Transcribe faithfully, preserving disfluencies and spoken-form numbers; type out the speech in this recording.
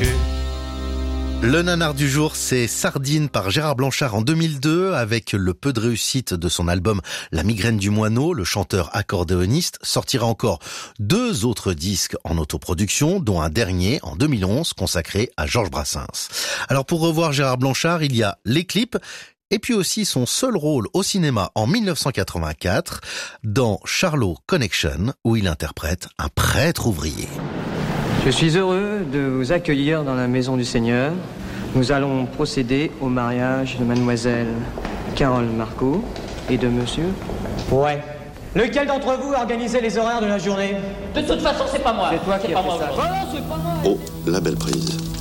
cul. Le nanar du jour, c'est Sardine par Gérard Blanchard en deux mille deux. Avec le peu de réussite de son album La migraine du moineau, le chanteur accordéoniste sortira encore deux autres disques en autoproduction, dont un dernier en deux mille onze consacré à Georges Brassens. Alors pour revoir Gérard Blanchard, il y a les clips et puis aussi son seul rôle au cinéma en mille neuf cent quatre-vingt-quatre dans Charlot Connection, où il interprète un prêtre ouvrier. Je suis heureux de vous accueillir dans la maison du Seigneur. Nous allons procéder au mariage de mademoiselle Carole Marco et de monsieur... Ouais. Lequel d'entre vous a organisé les horaires de la journée? De toute façon, c'est pas moi. C'est toi qui c'est as pas fait moi. ça. Voilà, c'est pas moi. Oh, la belle prise.